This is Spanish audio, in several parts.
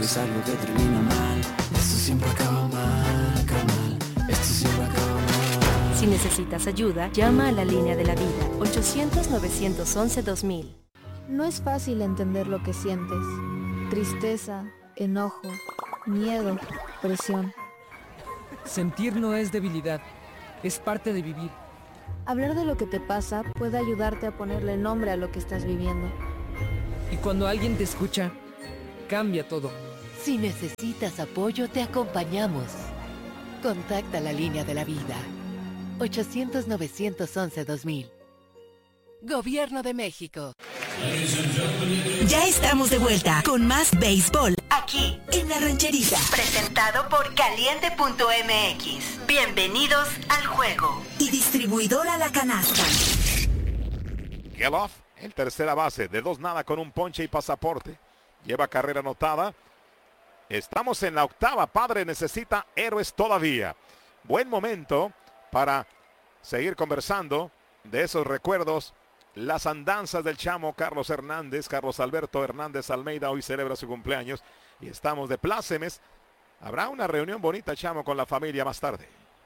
es algo que termina mal. Esto siempre acaba mal, acaba mal. Esto siempre acaba mal. Si necesitas ayuda, llama a la línea de la vida, 800-911-2000. No es fácil entender lo que sientes. Tristeza, enojo, miedo, presión. Sentir no es debilidad, es parte de vivir. Hablar de lo que te pasa puede ayudarte a ponerle nombre a lo que estás viviendo. Y cuando alguien te escucha, cambia todo. Si necesitas apoyo, te acompañamos. Contacta la línea de la vida. 800-911-2000. Gobierno de México. Ya estamos de vuelta con más béisbol aquí en La Rancherita. Presentado por Caliente.mx. Bienvenidos al juego. Y distribuidora La Canasta. Geloff en tercera base, de 2-0 con un ponche y pasaporte. Lleva carrera anotada. Estamos en la octava. Padre necesita héroes todavía. Buen momento para seguir conversando de esos recuerdos. Las andanzas del chamo Carlos Hernández. Carlos Alberto Hernández Almeida hoy celebra su cumpleaños y estamos de plácemes. Habrá una reunión bonita, chamo, con la familia más tarde.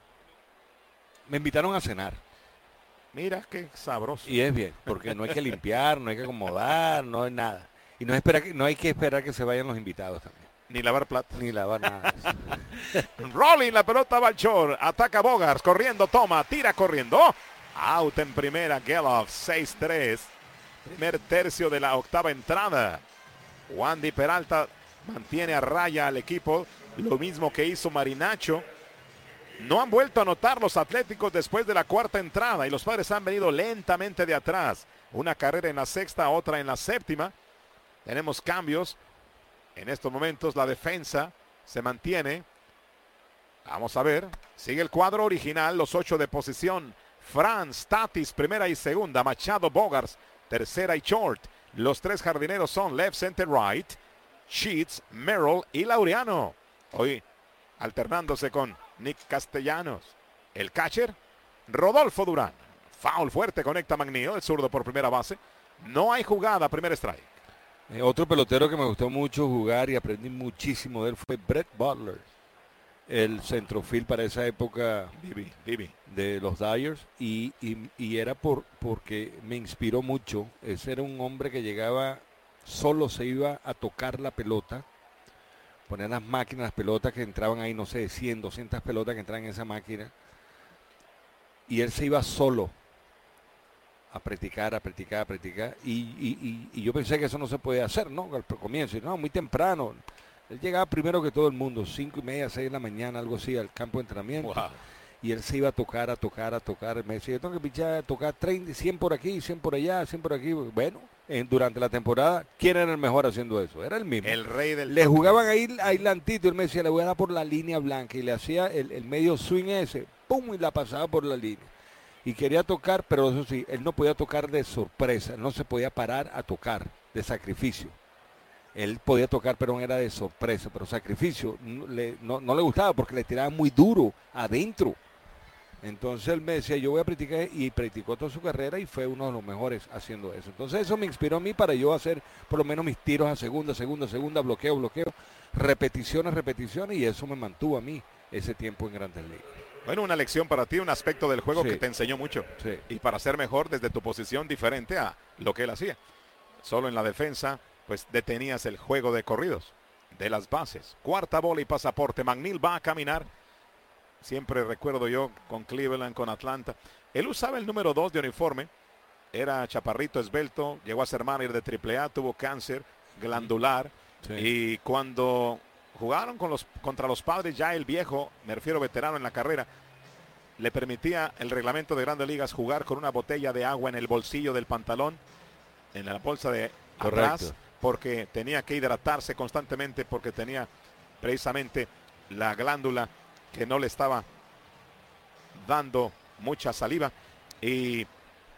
Me invitaron a cenar. Mira qué sabroso. Y es bien, porque no hay que limpiar, no hay que acomodar, no hay nada. Y no hay que esperar que se vayan los invitados también. Ni lavar platos. Ni lavar nada. Rolling, la pelota va al short. Ataca Bogaerts, corriendo, toma, tira corriendo. Out en primera, Geloff, 6-3. Primer tercio de la octava entrada. Wandy Peralta mantiene a raya al equipo. Lo mismo que hizo Marinacho. No han vuelto a anotar los Atléticos después de la cuarta entrada. Y los Padres han venido lentamente de atrás. Una carrera en la sexta, otra en la séptima. Tenemos cambios. En estos momentos la defensa se mantiene. Vamos a ver. Sigue el cuadro original. Los 8 de posición. Franz, Tatis, primera y segunda. Machado, Bogaerts, tercera y short. Los 3 jardineros son left, center, right. Sheets, Merrill y Laureano. Hoy alternándose con Nick Castellanos. El catcher, Rodolfo Durán. Foul fuerte, conecta McNeil, el zurdo por primera base. No hay jugada, primer strike. Otro pelotero que me gustó mucho jugar y aprendí muchísimo de él fue Brett Butler. El centrofield para esa época de los Dyers y era porque me inspiró mucho. Ese era un hombre que llegaba, solo se iba a tocar la pelota, poner las máquinas, las pelotas que entraban ahí, no sé, 100, 200 pelotas que entraban en esa máquina, y él se iba solo a practicar, y yo pensé que eso no se podía hacer, ¿no? Al comienzo, no, muy temprano. Él llegaba primero que todo el mundo, 5:30, 6 de la mañana, algo así, al campo de entrenamiento. Wow. Y él se iba a tocar. Me decía, yo tengo que pichar, tocar 30, 100 por aquí, 100 por allá, 100 por aquí. Bueno, durante la temporada, ¿quién era el mejor haciendo eso? Era el mismo. El rey del... Le jugaban ahí adelantito y él me decía, le voy a dar por la línea blanca. Y le hacía el medio swing ese, pum, y la pasaba por la línea. Y quería tocar, pero eso sí, él no podía tocar de sorpresa, él no se podía parar a tocar de sacrificio. Él podía tocar, pero era de sorpresa, pero sacrificio no le gustaba porque le tiraba muy duro adentro. Entonces él me decía, yo voy a practicar, y practicó toda su carrera y fue uno de los mejores haciendo eso. Entonces eso me inspiró a mí para yo hacer por lo menos mis tiros a segunda, bloqueo, repeticiones, y eso me mantuvo a mí ese tiempo en Grandes Ligas. Bueno, una lección para ti, un aspecto del juego Sí. que te enseñó mucho. Sí. Y para ser mejor desde tu posición diferente a lo que él hacía. Solo en la defensa, pues detenías el juego de corridos de las bases. Cuarta bola y pasaporte. McNeil va a caminar. Siempre recuerdo yo con Cleveland, con Atlanta. Él usaba el número 2 de uniforme. Era chaparrito, esbelto. Llegó a ser manager de AAA. Tuvo cáncer glandular. Sí. Y cuando jugaron contra los Padres, ya el viejo, me refiero veterano en la carrera, le permitía el reglamento de Grandes Ligas jugar con una botella de agua en el bolsillo del pantalón, en la bolsa de atrás. Correcto. Porque tenía que hidratarse constantemente, porque tenía precisamente la glándula que no le estaba dando mucha saliva, y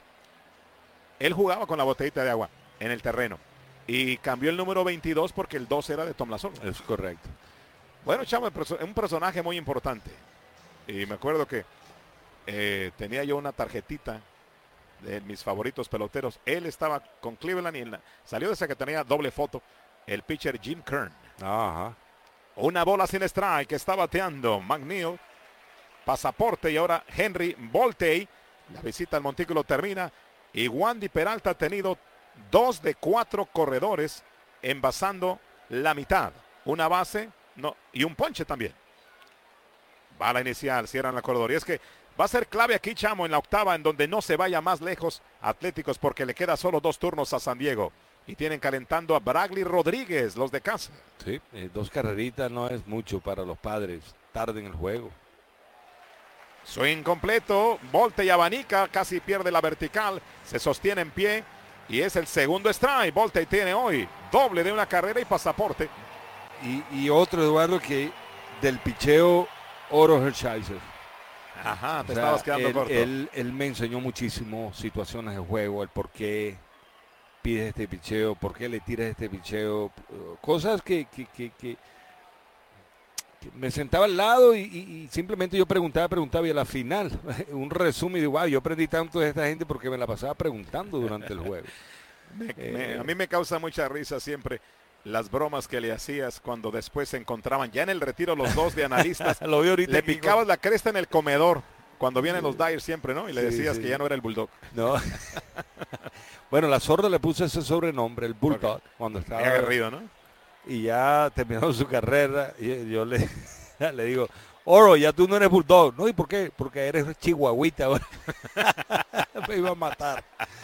él jugaba con la botellita de agua en el terreno y cambió el número 22 porque el 2 era de Tom Lasorda. Es correcto. Bueno, chavo, un personaje muy importante, y me acuerdo que tenía yo una tarjetita de mis favoritos peloteros. Él estaba con Cleveland y salió de esa que tenía doble foto, el pitcher Jim Kern. Ajá. Una bola sin strike que está bateando McNeil. Pasaporte y ahora Henry Voltey. La visita al montículo termina. Y Wandy Peralta ha tenido 2 de 4 corredores envasando la mitad. Una base y un ponche también. Bala inicial, cierran la corredor. Y es que va a ser clave aquí, Chamo, en la octava, en donde no se vaya más lejos Atléticos, porque le queda solo 2 turnos a San Diego. Y tienen calentando a Bradley Rodríguez, los de casa. Sí, 2 carreritas no es mucho para los Padres. Tarde en el juego. Swing completo, Voltey abanica, casi pierde la vertical, se sostiene en pie y es el segundo strike. Voltey tiene hoy doble de una carrera y pasaporte. Y otro, Eduardo, que del picheo Oro Hershiser. Ajá, te estabas quedando corto. Él me enseñó muchísimo situaciones de juego, el por qué pides este picheo, por qué le tiras este picheo, cosas que me sentaba al lado y simplemente yo preguntaba y a la final un resumen y digo, wow, yo aprendí tanto de esta gente porque me la pasaba preguntando durante el juego. A mí me causa mucha risa siempre las bromas que le hacías cuando después se encontraban ya en el retiro los dos de analistas. Lo vi ahorita. Le picabas la cresta en el comedor cuando vienen los Dyers siempre, ¿no? Y le decías que ya no era el Bulldog. No. Bueno, la Sorda le puso ese sobrenombre, el Bulldog, cuando estaba aguerrido, ¿no? Y ya terminó su carrera y yo le digo, Oro, ya tú no eres Bulldog. No, ¿y por qué? Porque eres chihuahuita ahora. Me iba a matar.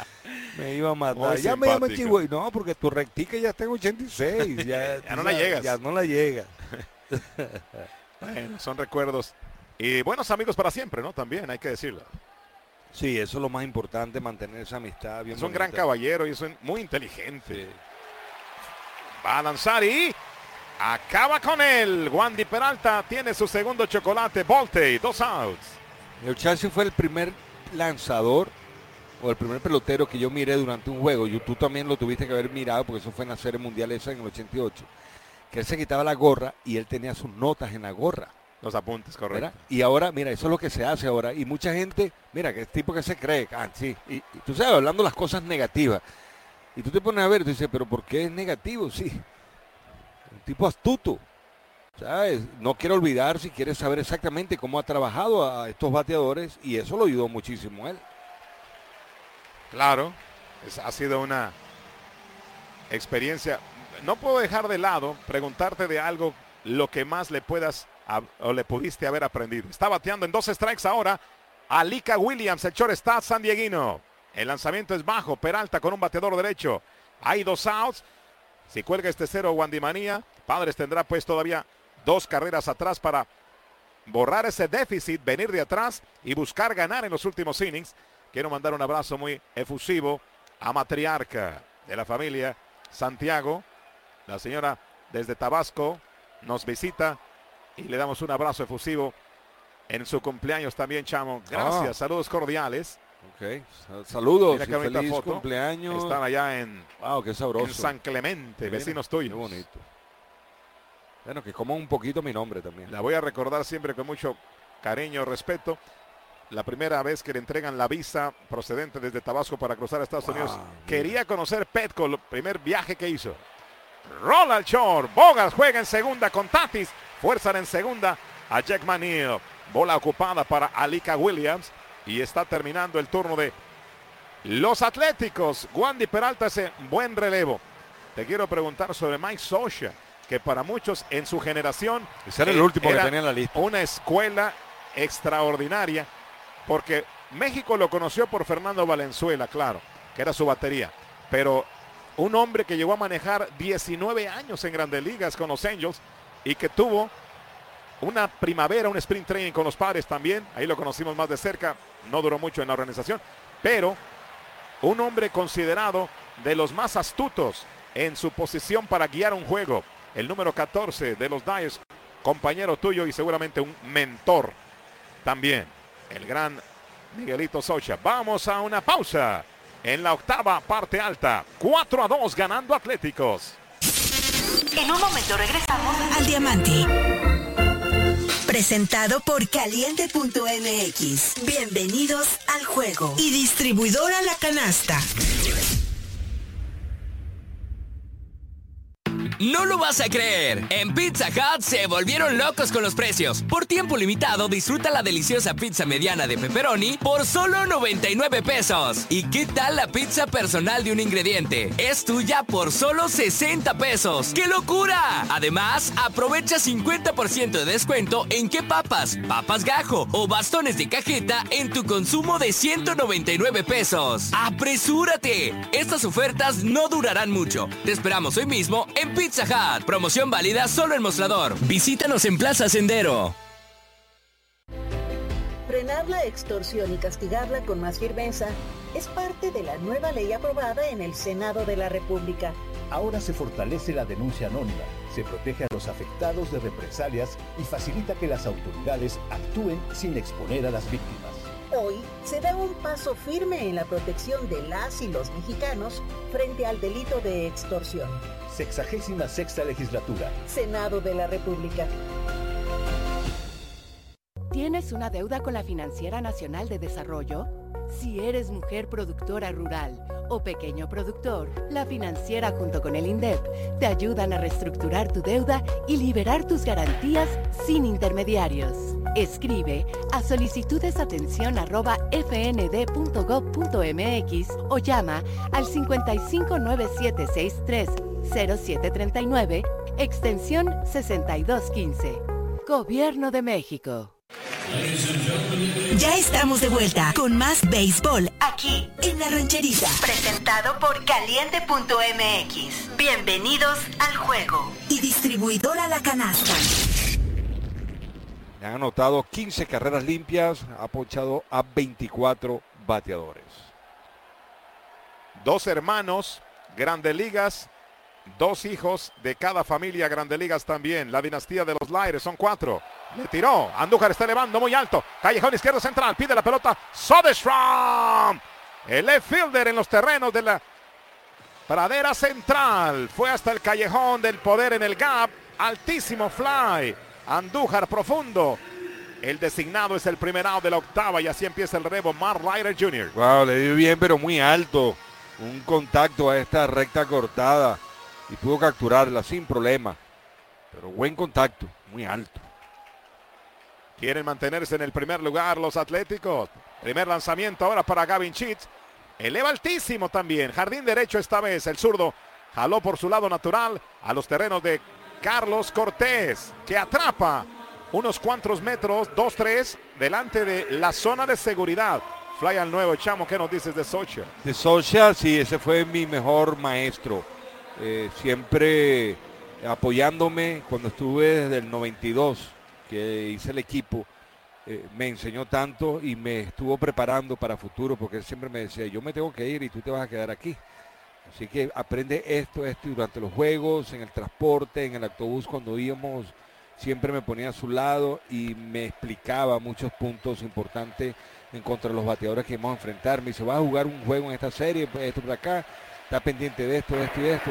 Ya me llaman chihuahua. No, porque tu rectica ya está en 86. Ya no la llegas. Ya no la llega. Bueno, son recuerdos. Y buenos amigos para siempre, ¿no? También hay que decirlo. Sí, eso es lo más importante, mantener esa amistad. Bien es un bonita. gran caballero y es muy inteligente. Sí. Va a lanzar y acaba con él. Wandy Peralta tiene su segundo chocolate. Voltey, 2 outs. El Chelsea fue el primer lanzador o el primer pelotero que yo miré durante un juego. Tú también lo tuviste que haber mirado porque eso fue en la Serie Mundial esa en el 88. Que él se quitaba la gorra y él tenía sus notas en la gorra. Los apuntes, correcto. ¿Verdad? Y ahora, mira, eso es lo que se hace ahora. Y mucha gente, mira, que es tipo que se cree. Sí. Y tú sabes, hablando las cosas negativas. Y tú te pones a ver y tú dices, pero ¿por qué es negativo? Sí. Un tipo astuto. ¿Sabes? No quiere olvidar si quiere saber exactamente cómo ha trabajado a estos bateadores. Y eso lo ayudó muchísimo a él. Claro. Ha sido una experiencia. No puedo dejar de lado preguntarte de algo, lo que más le puedas o le pudiste haber aprendido. Está bateando en 2 strikes ahora Alika Williams, el shortstop sandieguino. El lanzamiento es bajo. Peralta con un bateador derecho. Hay 2 outs. Si cuelga este 0 Wandy Manía, Padres tendrá pues todavía 2 carreras atrás para borrar ese déficit, venir de atrás y buscar ganar en los últimos innings. Quiero mandar un abrazo muy efusivo a matriarca de la familia, Santiago. La señora desde Tabasco nos visita y le damos un abrazo efusivo en su cumpleaños también, Chamo. Gracias, saludos cordiales. Ok, saludos y feliz foto. Cumpleaños. Están allá en, qué sabroso. en San Clemente, vecinos tuyos. Qué bonito. Bueno, que coman un poquito mi nombre también. La voy a recordar siempre con mucho cariño, respeto. La primera vez que le entregan la visa procedente desde Tabasco para cruzar a Estados Unidos. Quería conocer Petco, el primer viaje que hizo. Rola al short. Bogarts juega en segunda con Tatis. Fuerzan en segunda a Jack McNeil. Bola ocupada para Alika Williams. Y está terminando el turno de los Atléticos. Wandy Peralta ese buen relevo. Te quiero preguntar sobre Mike Scioscia, que para muchos en su generación ese era el último que tenía en la lista. Una escuela extraordinaria, porque México lo conoció por Fernando Valenzuela, claro, que era su batería. Pero un hombre que llegó a manejar 19 años en Grandes Ligas con los Angels y que tuvo una primavera, un sprint training con los Padres también. Ahí lo conocimos más de cerca. No duró mucho en la organización, pero un hombre considerado de los más astutos en su posición para guiar un juego. El número 14 de los Dyers, compañero tuyo y seguramente un mentor también. El gran Miguelito Scioscia. Vamos a una pausa en la octava parte alta. 4-2 ganando Atléticos. En un momento regresamos al Diamante. Presentado por Caliente.mx. Bienvenidos al juego. Y distribuidora La Canasta. No lo vas a creer. En Pizza Hut se volvieron locos con los precios. Por tiempo limitado, disfruta la deliciosa pizza mediana de pepperoni por solo 99 pesos. ¿Y qué tal la pizza personal de un ingrediente? Es tuya por solo 60 pesos. ¡Qué locura! Además, aprovecha 50% de descuento en qué papas, papas gajo o bastones de cajeta en tu consumo de 199 pesos. ¡Apresúrate! Estas ofertas no durarán mucho. Te esperamos hoy mismo en Pizza Hut. Promoción válida solo en Mostrador. Visítanos en Plaza Sendero. Frenar la extorsión y castigarla con más firmeza es parte de la nueva ley aprobada en el Senado de la República. Ahora se fortalece la denuncia anónima, se protege a los afectados de represalias y facilita que las autoridades actúen sin exponer a las víctimas. Hoy se da un paso firme en la protección de las y los mexicanos frente al delito de extorsión. 66ª Legislatura. Senado de la República. ¿Tienes una deuda con la Financiera Nacional de Desarrollo? Si eres mujer productora rural o pequeño productor, la Financiera junto con el INDEP te ayudan a reestructurar tu deuda y liberar tus garantías sin intermediarios. Escribe a solicitudesatención@fnd.gov.mx o llama al 5597630739, extensión 6215. Gobierno de México. Ya estamos de vuelta con más béisbol aquí en La Rancherita. Presentado por Caliente.mx. Bienvenidos al juego. Y distribuidora La Canasta. Han anotado 15 carreras limpias, ha ponchado a 24 bateadores. 2 hermanos, Grandes Ligas, 2 hijos de cada familia, Grandes Ligas también. La dinastía de los Laires, son 4. Le tiró, Andújar está elevando muy alto. Callejón izquierdo central, pide la pelota Soderstrom. El left fielder en los terrenos de la pradera central. Fue hasta el callejón del poder en el gap. Altísimo fly. Andújar profundo. El designado es el primer out de la octava y así empieza el relevo. Mark Leiter Jr. Wow, le dio bien, pero muy alto. Un contacto a esta recta cortada y pudo capturarla sin problema. Pero buen contacto, muy alto. Quieren mantenerse en el primer lugar los Atléticos. Primer lanzamiento ahora para Gavin Sheets. Eleva altísimo también. Jardín derecho esta vez. El zurdo jaló por su lado natural a los terrenos de Carlos Cortés, que atrapa unos cuantos metros, 2-3, delante de la zona de seguridad. Fly al nuevo, Chamo, ¿qué nos dices de Socha? De Socha, sí, ese fue mi mejor maestro. Siempre apoyándome cuando estuve desde el 92, que hice el equipo. Me enseñó tanto y me estuvo preparando para futuro, porque él siempre me decía, yo me tengo que ir y tú te vas a quedar aquí. Así que aprende esto y durante los juegos, en el transporte, en el autobús cuando íbamos, siempre me ponía a su lado y me explicaba muchos puntos importantes en contra de los bateadores que íbamos a enfrentar. Me dice, vas a jugar un juego en esta serie, pues esto por acá, está pendiente de esto, de esto y de esto.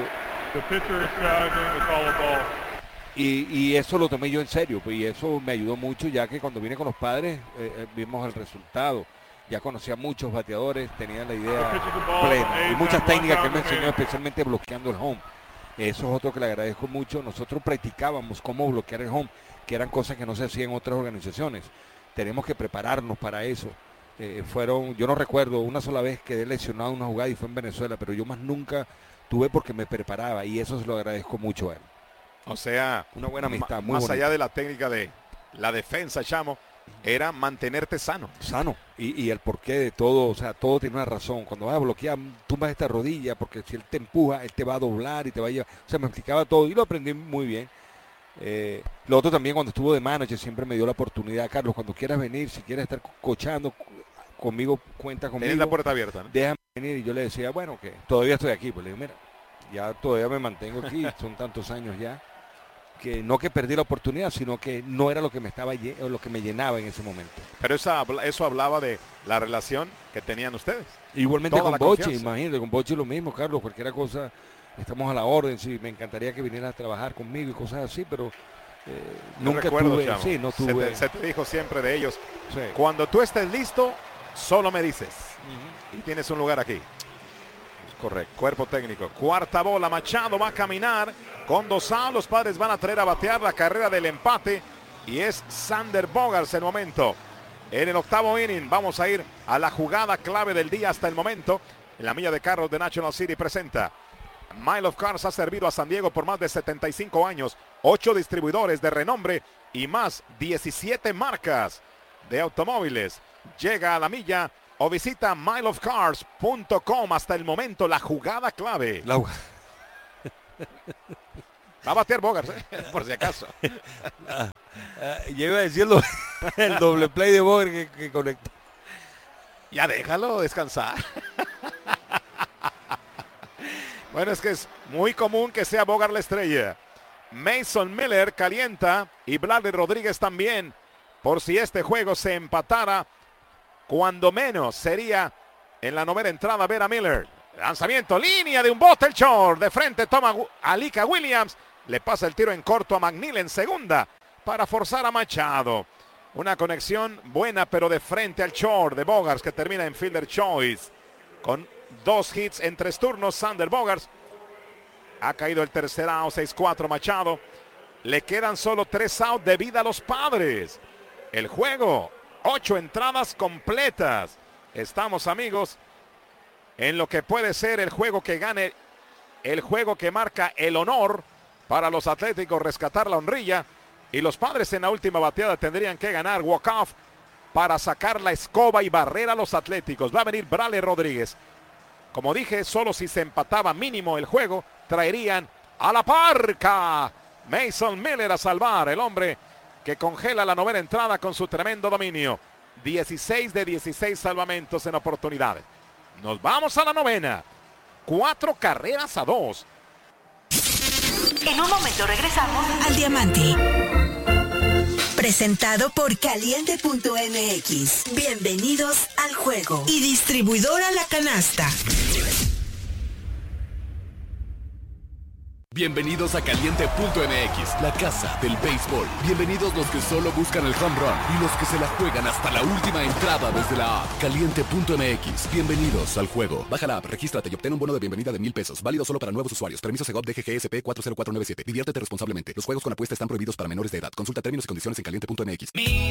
Y eso lo tomé yo en serio, pues, y eso me ayudó mucho, ya que cuando vine con los padres vimos el resultado. Ya conocía muchos bateadores, tenía la idea plena. Y muchas técnicas que él me enseñó, especialmente bloqueando el home. Eso es otro que le agradezco mucho. Nosotros practicábamos cómo bloquear el home, que eran cosas que no se hacían en otras organizaciones. Tenemos que prepararnos para eso. Yo no recuerdo, una sola vez quedé lesionado en una jugada y fue en Venezuela, pero yo más nunca tuve porque me preparaba y eso se lo agradezco mucho a él. O sea, una buena amistad, muy más bonita. allá de la técnica de la defensa, Chamo, era mantenerte sano. Sano. Y el porqué de todo, o sea, todo tiene una razón. Cuando vas a bloquear, tumbas esta rodilla, porque si él te empuja, él te va a doblar y te va a llevar. O sea, me explicaba todo y lo aprendí muy bien. Lo otro también, cuando estuvo de manager, siempre me dio la oportunidad. Carlos, cuando quieras venir, si quieres estar coachando conmigo, cuenta conmigo. Tienes la puerta abierta, ¿no? Déjame venir. Y yo le decía, bueno, que todavía estoy aquí. Pues le digo, mira, ya todavía me mantengo aquí, son tantos años ya. Que no que perdí la oportunidad, sino que no era lo que me llenaba en ese momento. Pero eso hablaba de la relación que tenían ustedes. Igualmente Toda con la Bochy, confianza. imagínate, con Bochy lo mismo, Carlos, cualquier cosa, estamos a la orden, sí, me encantaría que vinieras a trabajar conmigo y cosas así, pero nunca tuve, Chamo. sí, no tuve. Se te dijo siempre de ellos, Sí. cuando tú estés listo, solo me dices. Y tienes un lugar aquí. Correcto, cuerpo técnico. Cuarta bola, Machado va a caminar con 2 outs. Los Padres van a traer a batear la carrera del empate y es Xander Bogaerts el momento. En el octavo inning vamos a ir a la jugada clave del día hasta el momento. En la milla de carros de National City presenta Mile of Cars. Ha servido a San Diego por más de 75 años. 8 distribuidores de renombre y más 17 marcas de automóviles. Llega a la milla o visita mileofcars.com. Hasta el momento la jugada clave. Va a batear Bogaerts, por si acaso. Yo iba a decirlo, el doble play de Bogaerts que conectó. Ya déjalo descansar. Bueno, es que es muy común que sea Bogaerts la estrella. Mason Miller calienta y Bradley Rodríguez también. Por si este juego se empatara, cuando menos sería en la novena entrada ver a Miller. Lanzamiento, línea de un bote, el short. De frente toma Alika Williams. Le pasa el tiro en corto a McNeil en segunda para forzar a Machado. Una conexión buena, pero de frente al short de Bogaerts, que termina en fielder choice. Con 2 hits en 3 turnos, Xander Bogaerts. Ha caído el tercer out, 6-4 Machado. Le quedan solo 3 outs de vida a los Padres. El juego, 8 entradas completas. Estamos, amigos, en lo que puede ser el juego que gane, el juego que marca el honor para los Atléticos, rescatar la honrilla. Y los Padres en la última bateada tendrían que ganar walk-off para sacar la escoba y barrer a los Atléticos. Va a venir Bradley Rodríguez. Como dije, solo si se empataba mínimo el juego, traerían a la parca Mason Miller a salvar, el hombre que congela la novena entrada con su tremendo dominio. 16 de 16 salvamentos en oportunidades. Nos vamos a la novena. 4 carreras a 2. En un momento regresamos al Diamante. Presentado por Caliente.mx. Bienvenidos al juego. Y distribuidora La Canasta. Bienvenidos a Caliente.mx, la casa del béisbol. Bienvenidos los que solo buscan el home run y los que se la juegan hasta la última entrada desde la app. Caliente.mx, bienvenidos al juego. Baja la app, regístrate y obtén un bono de bienvenida de $1,000. Válido solo para nuevos usuarios. Permiso Segov DGGSP 40497. Diviértete responsablemente. Los juegos con apuesta están prohibidos para menores de edad. Consulta términos y condiciones en Caliente.mx.